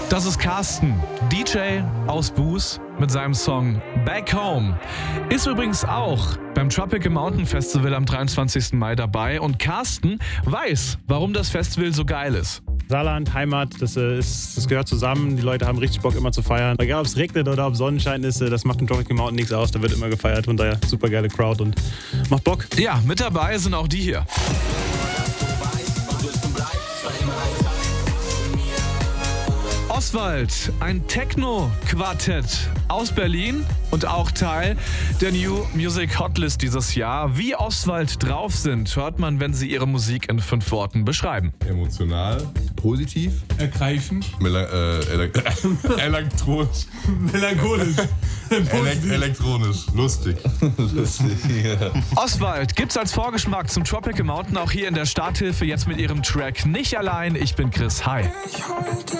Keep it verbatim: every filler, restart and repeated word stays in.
Das ist Carsten, D J aus Buß mit seinem Song Back Home. Ist übrigens auch beim Tropical Mountain Festival am dreiundzwanzigsten Mai dabei und Carsten weiß, warum das Festival so geil ist. Saarland, Heimat, das, äh, ist, das gehört zusammen. Die Leute haben richtig Bock immer zu feiern. Egal ob es regnet oder ob Sonnenschein ist, äh, das macht im Tropical Mountain nichts aus. Da wird immer gefeiert. Von daher super geile Crowd und macht Bock. Ja, mit dabei sind auch die hier. Oswald, ein Techno-Quartett aus Berlin und auch Teil der New Music Hotlist dieses Jahr. Wie Oswald drauf sind, hört man, wenn sie ihre Musik in fünf Worten beschreiben. Emotional, Positiv, ergreifend, Mela- äh, ele- elektronisch, melancholisch, Elek- elektronisch, lustig. lustig, ja. Oswald gibt's als Vorgeschmack zum Tropical Mountain auch hier in der Starthilfe jetzt mit ihrem Track Nicht allein. Ich bin Chris. Hi.